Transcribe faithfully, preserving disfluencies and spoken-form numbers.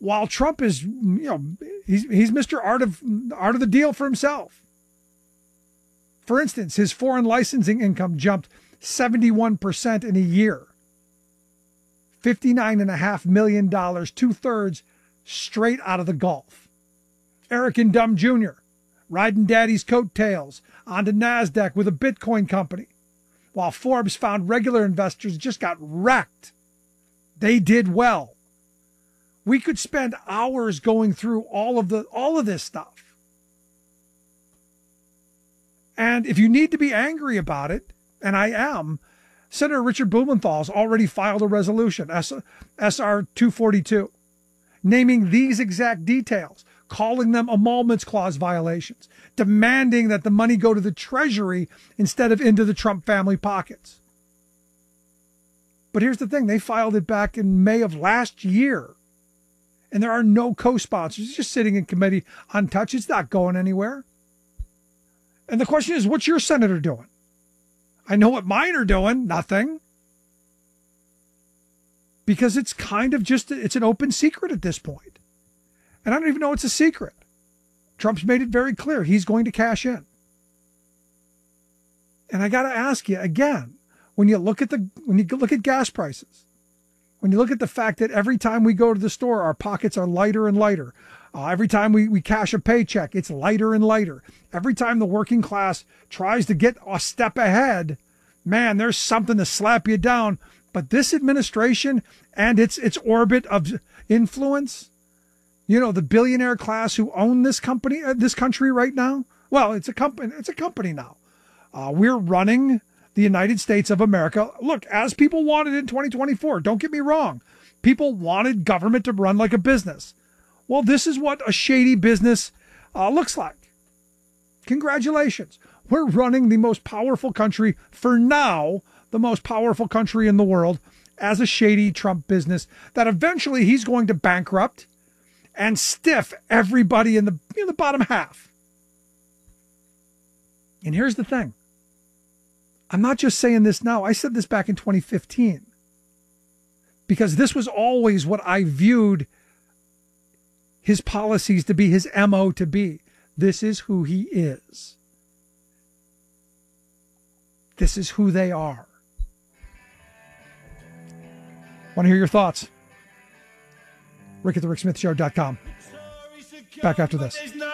while Trump is, you know, he's he's Mister Art of Art of the Deal for himself. For instance, his foreign licensing income jumped seventy-one percent in a year. fifty-nine point five million dollars, two-thirds straight out of the Gulf. Eric and Dumb Junior, riding daddy's coattails onto NASDAQ with a Bitcoin company, while Forbes found regular investors just got wrecked. They did well. We could spend hours going through all of the all of this stuff. And if you need to be angry about it, and I am, Senator Richard Blumenthal's already filed a resolution, S R two forty-two, naming these exact details, calling them emoluments clause violations, demanding that the money go to the Treasury instead of into the Trump family pockets. But here's the thing, they filed it back in May of last year. And there are no co-sponsors. It's just sitting in committee untouched. It's not going anywhere. And the question is, what's your senator doing? I know what mine are doing. Nothing. Because it's kind of just, it's an open secret at this point. And I don't even know it's a secret. Trump's made it very clear he's going to cash in. And I got to ask you again, when you look at the, when you look at gas prices, when you look at the fact that every time we go to the store, our pockets are lighter and lighter. Uh, every time we, we cash a paycheck, it's lighter and lighter. Every time the working class tries to get a step ahead, man, there's something to slap you down. But this administration and its its orbit of influence, you know, the billionaire class who own this company, uh, this country right now. Well, it's a company. It's a company now. Uh, we're running the United States of America. Look, as people wanted in twenty twenty-four, don't get me wrong. People wanted government to run like a business. Well, this is what a shady business uh, looks like. Congratulations. We're running the most powerful country, for now, the most powerful country in the world, as a shady Trump business that eventually he's going to bankrupt and stiff everybody in the, in the bottom half. And here's the thing. I'm not just saying this now. I said this back in twenty fifteen because this was always what I viewed his policies to be, his M O to be. This is who he is. This is who they are. Want to hear your thoughts? Rick at the Rick Smith Show dot com. Back after this.